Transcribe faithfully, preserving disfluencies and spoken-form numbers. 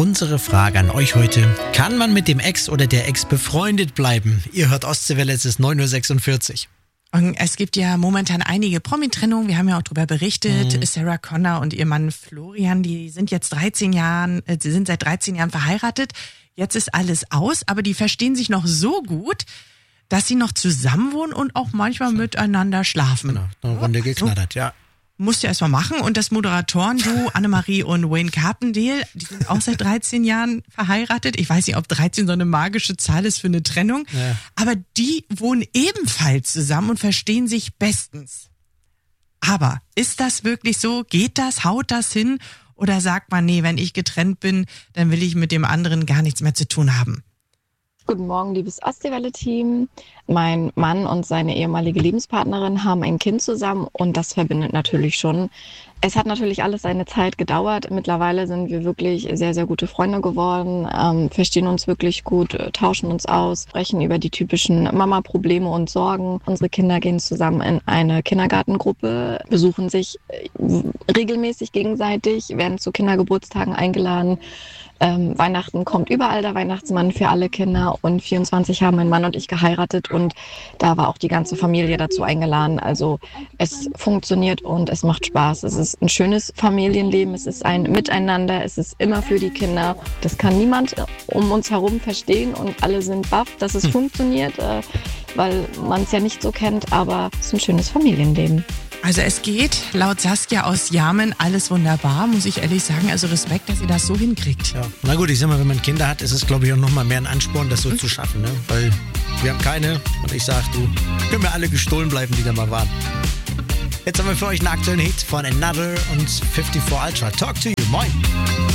Unsere Frage an euch heute: Kann man mit dem Ex oder der Ex befreundet bleiben? Ihr hört Ostseewelle, es ist neun Uhr sechsundvierzig. Und es gibt ja momentan einige Promi-Trennungen, wir haben ja auch darüber berichtet. Mhm. Sarah Connor und ihr Mann Florian, die sind jetzt dreizehn Jahren, äh, sie sind seit dreizehn Jahren verheiratet. Jetzt ist alles aus, aber die verstehen sich noch so gut, dass sie noch zusammenwohnen und auch manchmal miteinander schlafen. Genau, eine Runde geknattert, ja. Musst du erstmal machen. Und das Moderatoren-Duo Annemarie und Wayne Carpendale, die sind auch seit dreizehn Jahren verheiratet. Ich weiß nicht, ob dreizehn so eine magische Zahl ist für eine Trennung. Ja. Aber die wohnen ebenfalls zusammen und verstehen sich bestens. Aber ist das wirklich so? Geht das? Haut das hin? Oder sagt man, nee, wenn ich getrennt bin, dann will ich mit dem anderen gar nichts mehr zu tun haben? Guten Morgen, liebes Ostseewelle-Team. Mein Mann und seine ehemalige Lebenspartnerin haben ein Kind zusammen und das verbindet natürlich schon. Es hat natürlich alles seine Zeit gedauert. Mittlerweile sind wir wirklich sehr, sehr gute Freunde geworden, ähm, verstehen uns wirklich gut, tauschen uns aus, sprechen über die typischen Mama-Probleme und Sorgen. Unsere Kinder gehen zusammen in eine Kindergartengruppe, besuchen sich regelmäßig gegenseitig, werden zu Kindergeburtstagen eingeladen. Ähm, Weihnachten kommt überall der Weihnachtsmann für alle Kinder und vierundzwanzig haben mein Mann und ich geheiratet und da war auch die ganze Familie dazu eingeladen. Also es funktioniert und es macht Spaß. Es ist ein schönes Familienleben, es ist ein Miteinander, es ist immer für die Kinder. Das kann niemand um uns herum verstehen und alle sind baff, dass es hm. funktioniert, äh, weil man es ja nicht so kennt, aber es ist ein schönes Familienleben. Also es geht, laut Saskia aus Jamen, alles wunderbar, muss ich ehrlich sagen. Also Respekt, dass ihr das so hinkriegt. Ja. Na gut, ich sag mal, wenn man Kinder hat, ist es, glaube ich, auch nochmal mehr ein Ansporn, das so mhm. zu schaffen. Ne? Weil wir haben keine und ich sag, du, können wir alle gestohlen bleiben, die da mal waren. Jetzt haben wir für euch einen aktuellen Hit von Another und vierundfünfzig Ultra. Talk to you, moin.